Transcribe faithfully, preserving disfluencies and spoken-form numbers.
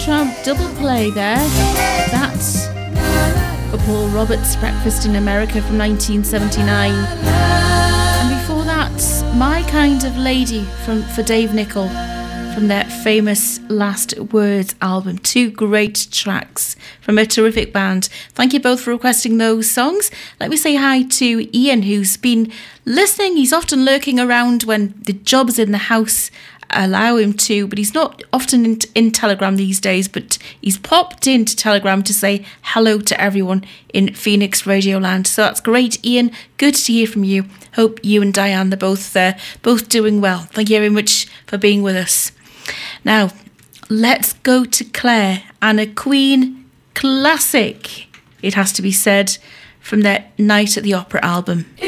Tramp double play there. That's for Paul Roberts' Breakfast in America from nineteen seventy-nine. And before that, My Kind of Lady from for Dave Nichol from their famous Last Words album. Two great tracks from a terrific band. Thank you both for requesting those songs. Let me say hi to Ian, who's been listening. He's often lurking around when the jobs in the house allow him to, but he's not often in, in Telegram these days, but he's popped into Telegram to say hello to everyone in Phoenix Radioland. So that's great, Ian. Good to hear from you. Hope you and Diane are both uh, both doing well. Thank you very much for being with us. Now, let's go to Claire and a Queen classic, it has to be said, from their Night at the Opera album.